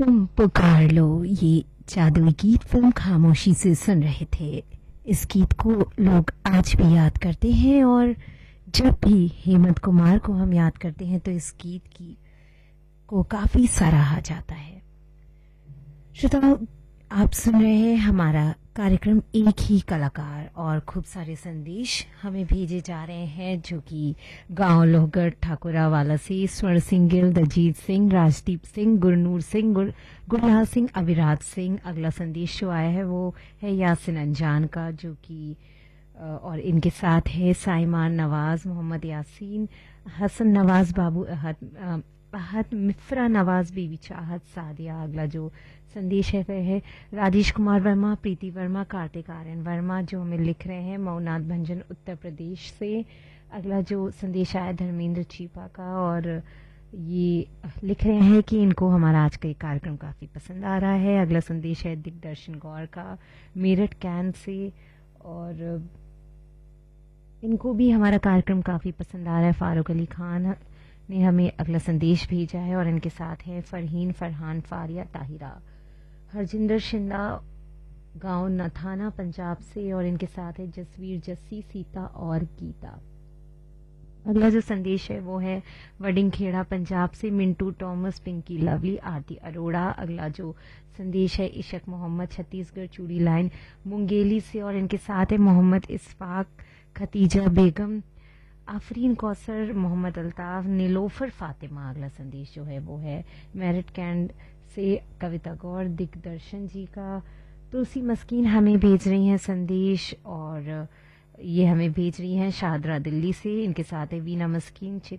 तुम पुकार लो, ये जादुई गीत फिल्म खामोशी से सुन रहे थे। इस गीत को लोग आज भी याद करते हैं और जब भी हेमंत कुमार को हम याद करते हैं तो इस गीत की को काफी सराहा जाता है। श्रोताओ, आप सुन रहे हैं हमारा कार्यक्रम एक ही कलाकार और खूब सारे संदेश हमें भेजे जा रहे हैं जो कि गांव लोहगढ़ ठाकुरावाला से स्वर्ण सिंह गिल, दलजीत सिंह, राजदीप सिंह, गुरनूर सिंह, गुरलाल सिंह, अविराज सिंह। अगला संदेश जो आया है वो है यासिन अंजान का जो कि और इनके साथ है साइमान नवाज, मोहम्मद यासीन, हसन नवाज, बाबू अहद, मिफ्रा नवाज, बीबी चाहत, सादिया। अगला जो संदेश है वह है राजेश कुमार वर्मा, प्रीति वर्मा, कार्तिक आर्यन वर्मा जो हमें लिख रहे हैं मऊनाथ भंजन उत्तर प्रदेश से। अगला जो संदेश आया धर्मेंद्र चीपा का और ये लिख रहे हैं कि इनको हमारा आज का ये कार्यक्रम काफ़ी पसंद आ रहा है। अगला संदेश है दिग्दर्शन गौर का मेरठ कैंट से और इनको भी हमारा कार्यक्रम काफ़ी पसंद आ रहा है। फारूक अली खान ने हमें अगला संदेश भेजा है और इनके साथ है फरहीन, फरहान, फारिया, ताहिरा, हरजिंदर शिंदा, गांव नथाना पंजाब से और इनके साथ है जसवीर, जस्सी, सीता और गीता। अगला जो संदेश है वो है वडिंगखेड़ा पंजाब से मिंटू टॉमस, पिंकी लवली, आरती अरोड़ा। अगला जो संदेश है इशक मोहम्मद, छत्तीसगढ़ चूड़ी लाइन मुंगेली से और इनके साथ है मोहम्मद इस्फाक, खतीजा बेगम, आफरीन कौसर, मोहम्मद अल्ताफ, नीलोफर फातिमा। अगला संदेश जो है वो है मेरिट कैंड से कविता गौर, दिग्दर्शन जी का। तुलसी मस्कीन हमें भेज रही हैं संदेश और ये हमें भेज रही हैं शाहदरा दिल्ली से। इनके साथ है वीना मस्कीन,